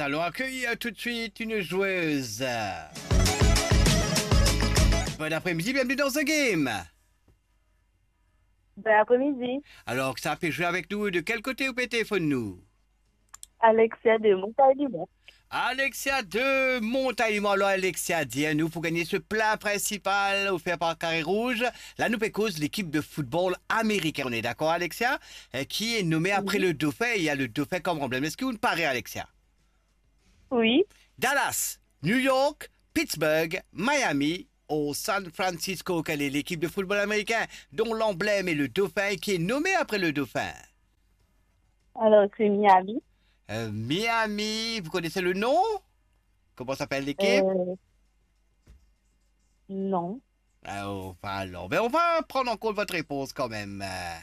allons accueillir tout de suite une joueuse. Bon après-midi, bienvenue dans The Game. Bon après-midi. Alors, ça fait jouer avec nous. De quel côté vous pouvez téléphoner nous? Alexia de Montalimon. Alexia de Montalimon. Alors, Alexia, dis-nous, pour gagner ce plat principal offert par Carré Rouge, là, nous cause l'équipe de football américain. On est d'accord, Alexia? Qui est nommée après le dauphin. Il y a le dauphin comme emblème. Est-ce que vous me parlez, Alexia? Oui. Dallas, New York, Pittsburgh, Miami ou San Francisco. Quelle est l'équipe de football américain dont l'emblème est le dauphin qui est nommé après le dauphin? Alors, c'est Miami. Miami, vous connaissez le nom? Comment s'appelle l'équipe? Non. Alors, ben, on va prendre en compte votre réponse quand même.